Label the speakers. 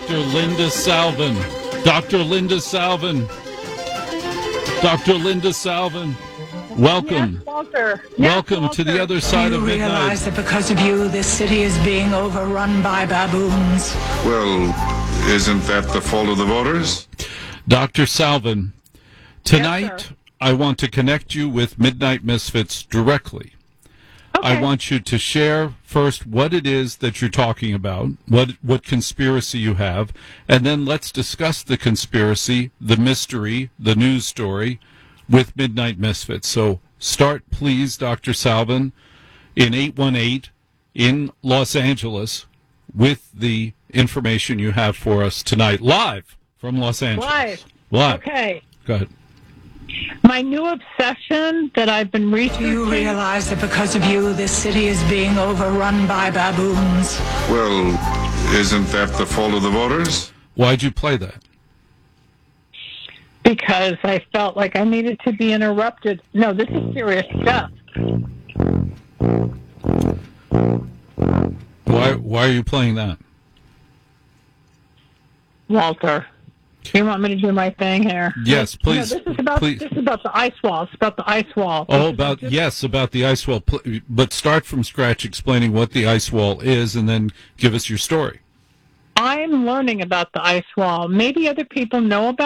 Speaker 1: Dr. Linda Salvin. Dr. Linda Salvin. Dr. Linda Salvin. Welcome.
Speaker 2: Yes, Walter.
Speaker 1: Welcome
Speaker 2: Yes,
Speaker 1: to the
Speaker 2: Walter.
Speaker 1: other side of
Speaker 3: You
Speaker 1: midnight.
Speaker 3: realize that because of you, this city is being overrun by baboons.
Speaker 4: Well, isn't that the fault of the voters?
Speaker 1: Dr. Salvin, tonight
Speaker 2: Yes, sir.
Speaker 1: I want to connect you with Midnight Misfits directly. I
Speaker 2: Okay.
Speaker 1: want you to share first what it is that you're talking about, what conspiracy you have, and then let's discuss the conspiracy, the mystery, the news story with Midnight Misfits. So start, please, Dr. Salvin, in 818 in Los Angeles with the information you have for us tonight, live from Los Angeles. Live.
Speaker 2: Okay.
Speaker 1: Go ahead.
Speaker 2: My new obsession that I've been researching.
Speaker 3: You realize that because of you, this city is being overrun by baboons.
Speaker 4: Well, isn't that the fault of the voters?
Speaker 1: Why'd you play that?
Speaker 2: Because I felt like I needed to be interrupted. No, this is serious stuff.
Speaker 1: Why are you playing that?
Speaker 2: Walter, you want me to do my thing here?
Speaker 1: Yes, please.
Speaker 2: No, this is about
Speaker 1: please.
Speaker 2: this is about the ice wall. It's about the ice wall.
Speaker 1: Oh, about the ice wall. But start from scratch, explaining what the ice wall is, and then give us your story.
Speaker 2: I'm learning about the ice wall. Maybe other people know about